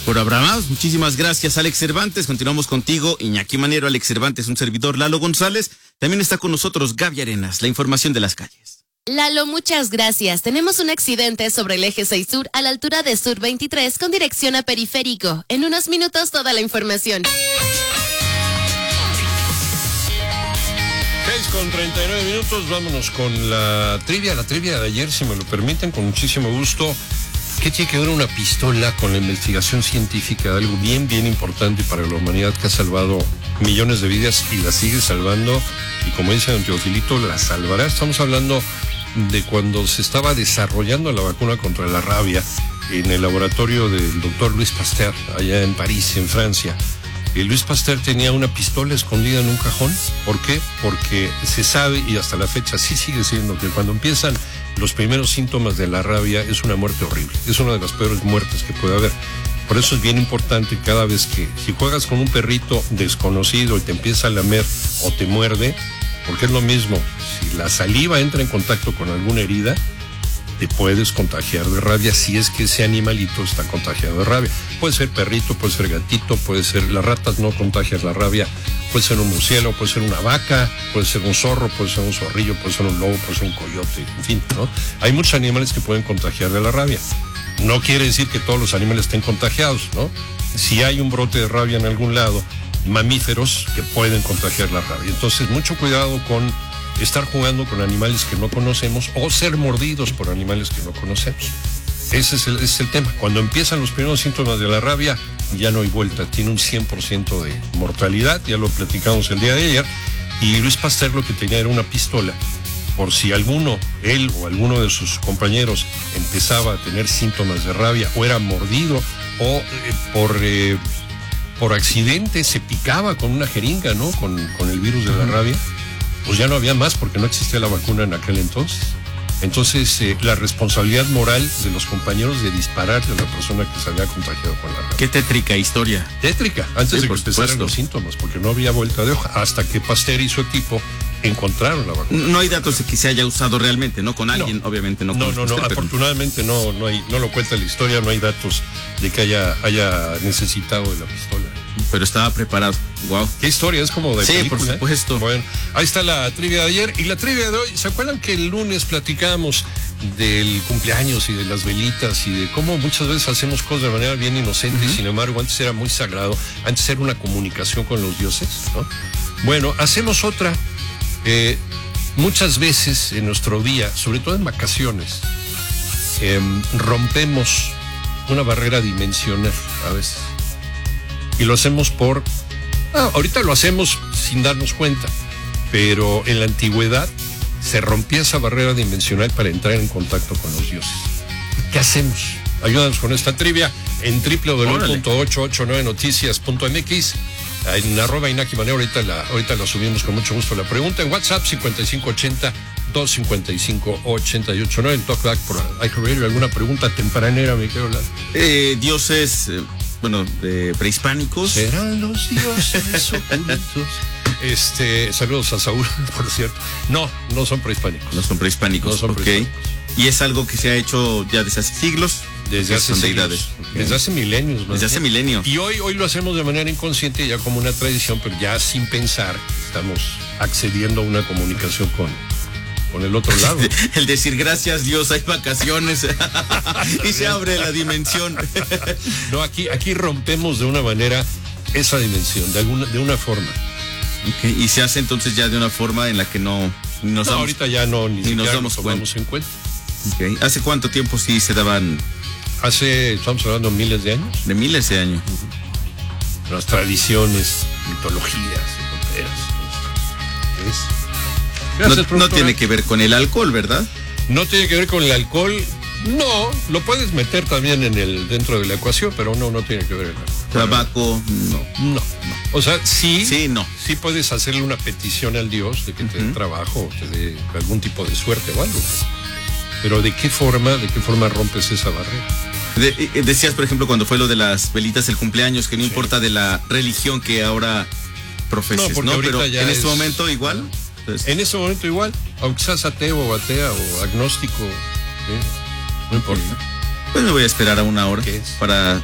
Abraham, muchísimas gracias, Alex Cervantes. Continuamos contigo, Iñaki Manero, Alex Cervantes, un servidor, Lalo González. También está con nosotros Gaby Arenas, la información de las calles. Lalo, muchas gracias. Tenemos un accidente sobre el eje 6 Sur a la altura de Sur 23 con dirección a Periférico. En unos minutos toda la información. 6:39, vámonos con la trivia de ayer, si me lo permiten, con muchísimo gusto. ¿Qué tiene que ver una pistola con la investigación científica de algo bien importante para la humanidad que ha salvado millones de vidas y la sigue salvando? Y como dice don Teofilito, la salvará. Estamos hablando de cuando se estaba desarrollando la vacuna contra la rabia en el laboratorio del doctor Louis Pasteur, allá en París, en Francia. Y Louis Pasteur tenía una pistola escondida en un cajón. ¿Por qué? Porque se sabe, y hasta la fecha sí sigue siendo, que cuando empiezan los primeros síntomas de la rabia es una muerte horrible. Es una de las peores muertes que puede haber. Por eso es bien importante cada vez que, si juegas con un perrito desconocido y te empieza a lamer o te muerde, porque es lo mismo, si la saliva entra en contacto con alguna herida, te puedes contagiar de rabia si es que ese animalito está contagiado de rabia. Puede ser perrito, puede ser gatito, puede ser, las ratas no contagian la rabia, puede ser un murciélago, puede ser una vaca, puede ser un zorro, puede ser un zorrillo, puede ser un lobo, puede ser un coyote, en fin, ¿no? Hay muchos animales que pueden contagiar de la rabia. No quiere decir que todos los animales estén contagiados, ¿no? Si hay un brote de rabia en algún lado, mamíferos que pueden contagiar la rabia. Entonces, mucho cuidado con estar jugando con animales que no conocemos o ser mordidos por animales que no conocemos. Ese es el tema. Cuando empiezan los primeros síntomas de la rabia, ya no hay vuelta. Tiene un 100% de mortalidad, ya lo platicamos el día de ayer. Y Louis Pasteur lo que tenía era una pistola. Por si él o alguno de sus compañeros empezaba a tener síntomas de rabia o era mordido o por accidente se picaba con una jeringa, ¿no? Con el virus de la rabia, pues ya no había más porque no existía la vacuna en aquel entonces. Entonces, la responsabilidad moral de los compañeros de dispararle a la persona que se había contagiado con la rabia. Qué tétrica historia. Tétrica, antes de que empezaran los síntomas, porque no había vuelta de hoja, hasta que Pasteur y su equipo encontraron la vacuna. No hay datos de que se haya usado realmente, ¿no? Con alguien, obviamente no. No, afortunadamente no lo cuenta la historia, no hay datos de que haya necesitado de la pistola. Pero estaba preparado. Wow. Qué historia, es como de película. Sí, por supuesto. Bueno, ahí está la trivia de ayer y la trivia de hoy. ¿Se acuerdan que el lunes platicamos del cumpleaños y de las velitas y de cómo muchas veces hacemos cosas de manera bien inocente? Sin embargo, antes era muy sagrado, antes era una comunicación con los dioses, ¿no? Bueno, hacemos otra. Muchas veces en nuestro día, sobre todo en vacaciones, rompemos una barrera dimensional a veces. Y lo hacemos ahorita lo hacemos sin darnos cuenta, pero en la antigüedad se rompía esa barrera dimensional para entrar en contacto con los dioses. ¿Qué hacemos? Ayúdanos con esta trivia en www.889noticias.mx. En @ Iñaki Manero, ahorita la subimos con mucho gusto la pregunta. En WhatsApp 5580-255-889. El Talkback por iHeartRadio. ¿Alguna pregunta tempranera, mi querido Lalo? Dioses, prehispánicos. ¿Serán los dioses ocultos? Saludos a Saúl, por cierto. No son prehispánicos. No son prehispánicos, Y es algo que se ha hecho ya desde hace siglos. Desde hace siglos. Desde hace milenios. Desde hace milenios. Y hoy lo hacemos de manera inconsciente, ya como una tradición, pero ya sin pensar, estamos accediendo a una comunicación con el otro lado. El decir gracias Dios, hay vacaciones y se abre la dimensión. No, aquí rompemos de una manera esa dimensión, de una forma. Okay. Y se hace entonces ya de una forma en la que ahorita ya no, ni nos damos cuenta. En cuenta. Okay. ¿Hace cuánto tiempo sí se daban? Estamos hablando de miles de años. De miles de años. Las tradiciones, mitologías, no tiene que ver con el alcohol, ¿verdad? No tiene que ver con el alcohol. No, lo puedes meter también dentro de la ecuación, pero no tiene que ver el alcohol. Tabaco, no. O sea, sí puedes hacerle una petición al Dios de que te dé trabajo, o te dé algún tipo de suerte o algo. Pero ¿de qué forma rompes esa barrera? Decías, por ejemplo, cuando fue lo de las velitas del cumpleaños, que no importa de la religión que ahora profeses, ¿no? Pero en este momento igual. En ese momento igual, aunque seas ateo o atea o agnóstico, no importa. Pues me voy a esperar a una hora para